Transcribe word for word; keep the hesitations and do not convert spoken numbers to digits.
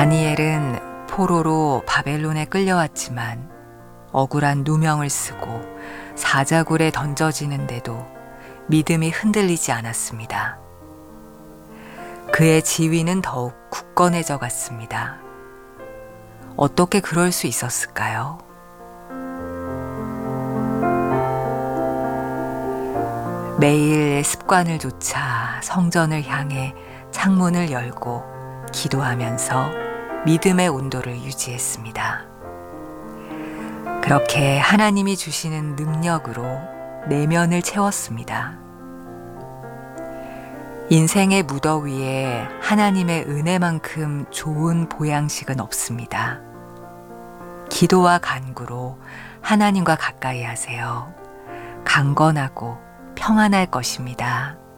다니엘은 포로로 바벨론에 끌려왔지만 억울한 누명을 쓰고 사자굴에 던져지는데도 믿음이 흔들리지 않았습니다. 그의 지위는 더욱 굳건해져 갔습니다. 어떻게 그럴 수 있었을까요? 매일 습관을 좇아 성전을 향해 창문을 열고 기도하면서 믿음의 온도를 유지했습니다. 그렇게 하나님이 주시는 능력으로 내면을 채웠습니다. 인생의 무더위에 하나님의 은혜만큼 좋은 보양식은 없습니다. 기도와 간구로 하나님과 가까이 하세요. 강건하고 평안할 것입니다.